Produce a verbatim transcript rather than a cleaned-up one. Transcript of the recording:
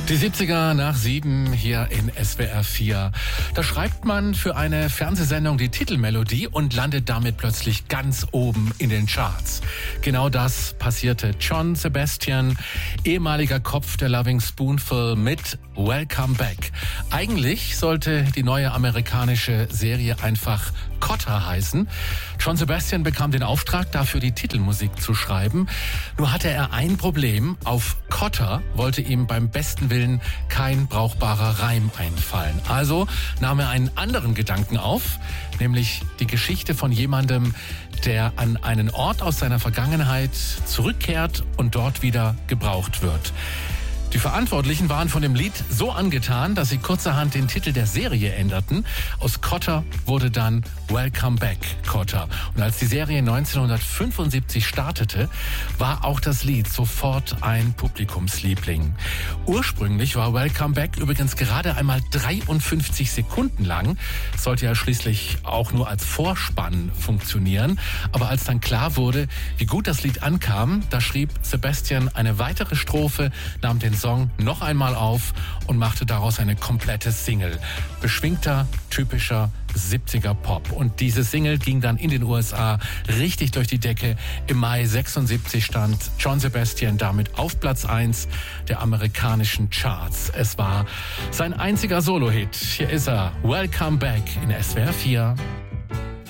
Die siebziger nach sieben hier in S W R vier. Da schreibt man für eine Fernsehsendung die Titelmelodie und landet damit plötzlich ganz oben in den Charts. Genau das passierte John Sebastian, ehemaliger Kopf der Loving Spoonful, mit Welcome Back. Eigentlich sollte die neue amerikanische Serie einfach Kotter heißen. John Sebastian bekam den Auftrag, dafür die Titelmusik zu schreiben. Nur hatte er ein Problem. Auf Kotter wollte ihm beim besten Willen kein brauchbarer Reim einfallen. Also nahm er einen anderen Gedanken auf, nämlich die Geschichte von jemandem, der an einen Ort aus seiner Vergangenheit zurückkehrt und dort wieder gebraucht wird. Die Verantwortlichen waren von dem Lied so angetan, dass sie kurzerhand den Titel der Serie änderten. Aus Kotter wurde dann Welcome Back Kotter. Und als die Serie neunzehnhundertfünfundsiebzig startete, war auch das Lied sofort ein Publikumsliebling. Ursprünglich war Welcome Back übrigens gerade einmal dreiundfünfzig Sekunden lang, sollte ja schließlich auch nur als Vorspann funktionieren. Aber als dann klar wurde, wie gut das Lied ankam, da schrieb Sebastian eine weitere Strophe, nahm den Song noch einmal auf und machte daraus eine komplette Single. Beschwingter, typischer siebziger Pop. Und diese Single ging dann in den U S A richtig durch die Decke. Im Mai sechsundsiebzig stand John Sebastian damit auf Platz eins der amerikanischen Charts. Es war sein einziger Solo-Hit. Hier ist er, Welcome Back in S W R vier.